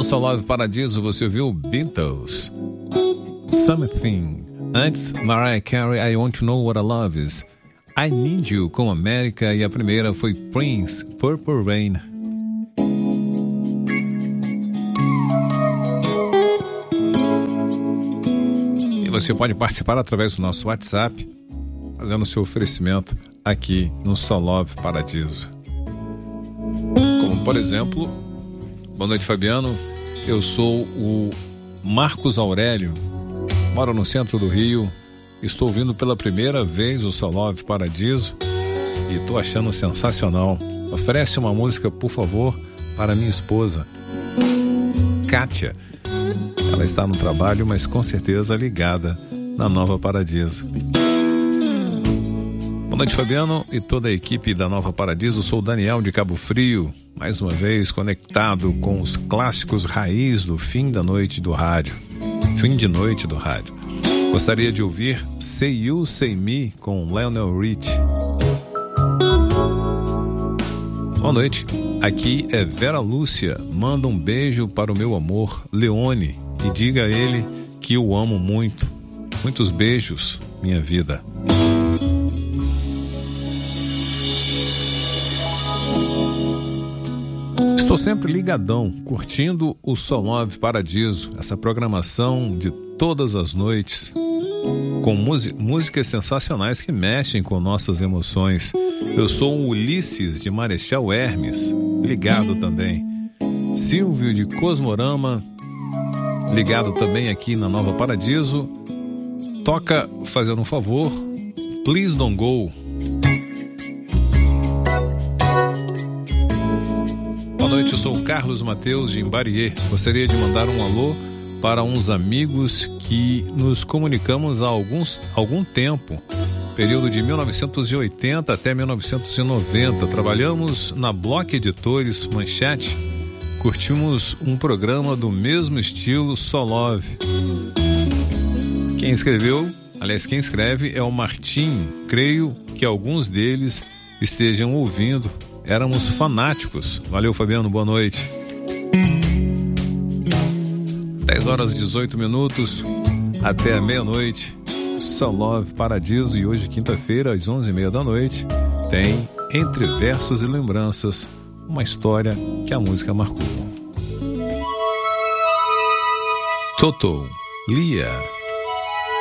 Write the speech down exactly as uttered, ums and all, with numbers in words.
Só Love Paradiso, você ouviu Beatles, Something. Antes, Mariah Carey, I Want to Know What I Love Is. I Need You com América, e a primeira foi Prince, Purple Rain. E você pode participar através do nosso WhatsApp, fazendo seu oferecimento aqui no Só Love Paradiso. Como, por exemplo, boa noite, Fabiano. Eu sou o Marcos Aurélio, moro no centro do Rio. Estou ouvindo pela primeira vez o Só Love Paradiso e estou achando sensacional. Oferece uma música, por favor, para minha esposa, Kátia. Ela está no trabalho, mas com certeza ligada na Nova Paradiso. Boa noite, Fabiano e toda a equipe da Nova Paradiso. Sou o Daniel de Cabo Frio, mais uma vez conectado com os clássicos raiz do fim da noite do rádio. Fim de noite do rádio. Gostaria de ouvir Say You, Say Me com Lionel Rich. Boa noite, aqui é Vera Lúcia. Manda um beijo para o meu amor, Leone, e diga a ele que o amo muito. Muitos beijos, minha vida. Estou sempre ligadão, curtindo o Só Love Paradiso, essa programação de todas as noites, com músicas sensacionais que mexem com nossas emoções. Eu sou o Ulisses de Marechal Hermes, ligado também. Silvio de Cosmorama, ligado também aqui na Nova Paradiso. Toca, fazendo um favor, Please Don't Go. Boa noite, eu sou o Carlos Mateus de Imbariê. Gostaria de mandar um alô para uns amigos que nos comunicamos há alguns, algum tempo, período de mil novecentos e oitenta até mil novecentos e noventa. Trabalhamos na Block Editores Manchete, curtimos um programa do mesmo estilo, Só Love. Quem escreveu, aliás, quem escreve é o Martim. Creio que alguns deles estejam ouvindo. Éramos fanáticos. Valeu, Fabiano, boa noite. dez horas e dezoito minutos, até a meia-noite, Só Love Paradiso. E hoje, quinta-feira, às onze e meia da noite, tem Entre Versos e Lembranças, uma história que a música marcou. Toto, Lia.